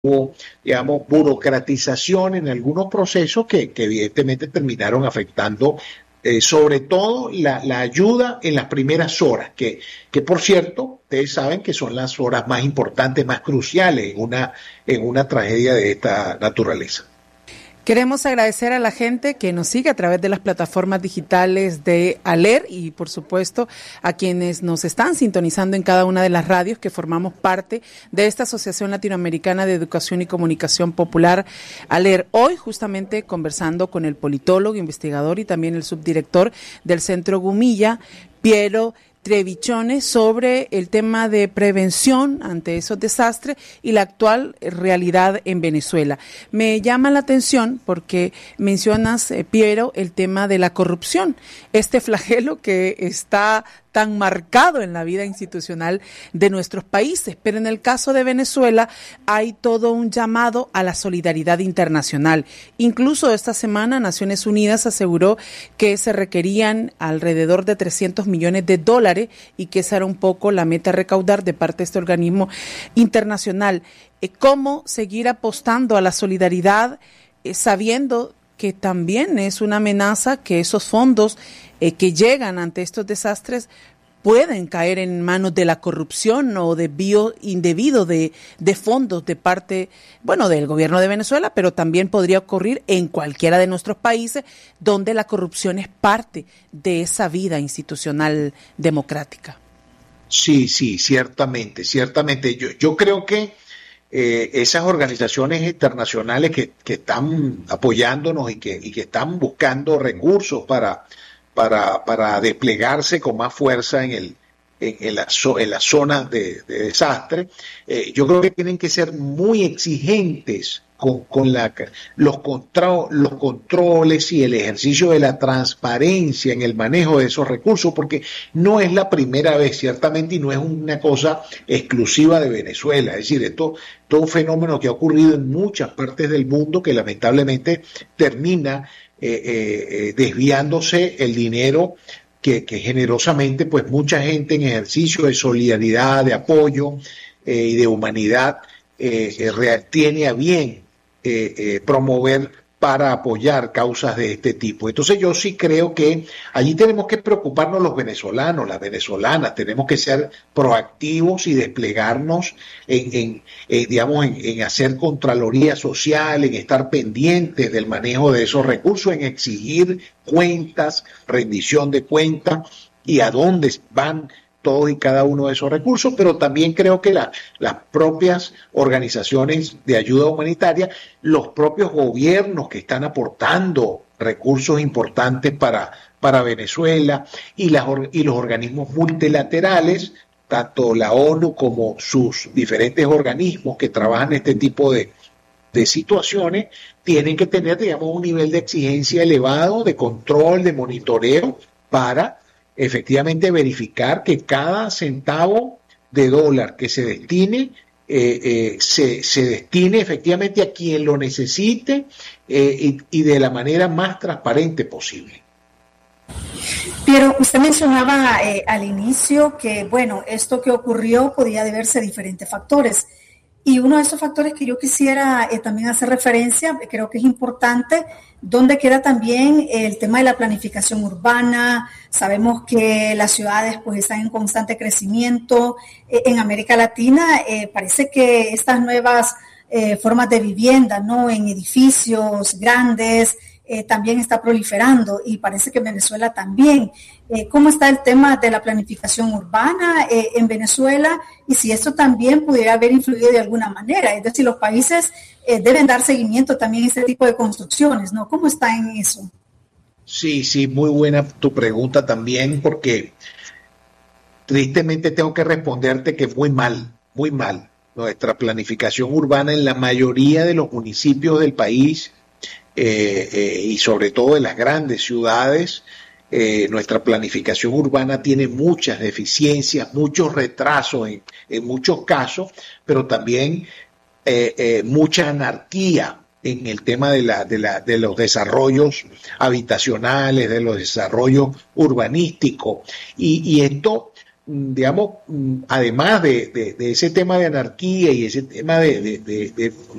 hubo, digamos, burocratización en algunos procesos que evidentemente terminaron afectando sobre todo la ayuda en las primeras horas, que por cierto, ustedes saben que son las horas más importantes, más cruciales en una tragedia de esta naturaleza. Queremos agradecer a la gente que nos sigue a través de las plataformas digitales de ALER y, por supuesto, a quienes nos están sintonizando en cada una de las radios que formamos parte de esta Asociación Latinoamericana de Educación y Comunicación Popular, ALER. Hoy, justamente, conversando con el politólogo, investigador y también el subdirector del Centro Gumilla, Piero Trevichone, sobre el tema de prevención ante esos desastres y la actual realidad en Venezuela. Me llama la atención porque mencionas, Piero, el tema de la corrupción, este flagelo que está tan marcado en la vida institucional de nuestros países, pero en el caso de Venezuela hay todo un llamado a la solidaridad internacional. Incluso esta semana Naciones Unidas aseguró que se requerían alrededor de $300 millones y que esa era un poco la meta a recaudar de parte de este organismo internacional. ¿Cómo seguir apostando a la solidaridad sabiendo que también es una amenaza que esos fondos que llegan ante estos desastres pueden caer en manos de la corrupción o de desvío indebido de fondos de parte, bueno, del gobierno de Venezuela, pero también podría ocurrir en cualquiera de nuestros países donde la corrupción es parte de esa vida institucional democrática? Sí, ciertamente. Yo creo que esas organizaciones internacionales que están apoyándonos y que están buscando recursos para desplegarse con más fuerza en las zonas de desastre, yo creo que tienen que ser muy exigentes con los controles y el ejercicio de la transparencia en el manejo de esos recursos, porque no es la primera vez, ciertamente, y no es una cosa exclusiva de Venezuela. Es decir, esto es un fenómeno que ha ocurrido en muchas partes del mundo que lamentablemente termina desviándose el dinero que generosamente pues mucha gente en ejercicio de solidaridad, de apoyo y de humanidad tiene a bien promover para apoyar causas de este tipo. Entonces yo sí creo que allí tenemos que preocuparnos los venezolanos, las venezolanas, tenemos que ser proactivos y desplegarnos en hacer contraloría social, en estar pendientes del manejo de esos recursos, en exigir cuentas, rendición de cuentas y a dónde van todos y cada uno de esos recursos, pero también creo que las propias organizaciones de ayuda humanitaria, los propios gobiernos que están aportando recursos importantes para Venezuela y los organismos multilaterales, tanto la ONU como sus diferentes organismos que trabajan en este tipo de situaciones, tienen que tener, digamos, un nivel de exigencia elevado, de control, de monitoreo, para efectivamente verificar que cada centavo de dólar que se destine, se destine efectivamente a quien lo necesite y de la manera más transparente posible. Pero usted mencionaba al inicio que, bueno, esto que ocurrió podía deberse a diferentes factores. Y uno de esos factores que yo quisiera también hacer referencia, creo que es importante, donde queda también el tema de la planificación urbana. Sabemos que las ciudades pues están en constante crecimiento. En América Latina parece que estas nuevas formas de vivienda, ¿no?, en edificios grandes, también está proliferando, y parece que en Venezuela también. ¿Cómo está el tema de la planificación urbana en Venezuela? Y si esto también pudiera haber influido de alguna manera. Es decir, los países deben dar seguimiento también a este tipo de construcciones, ¿no? ¿Cómo está en eso? Sí, muy buena tu pregunta también, porque tristemente tengo que responderte que muy mal. Nuestra planificación urbana en la mayoría de los municipios del país, y sobre todo en las grandes ciudades, nuestra planificación urbana tiene muchas deficiencias, muchos retrasos en muchos casos, pero también mucha anarquía en el tema de los desarrollos habitacionales, de los desarrollos urbanísticos, y esto digamos, además de ese tema de anarquía y ese tema de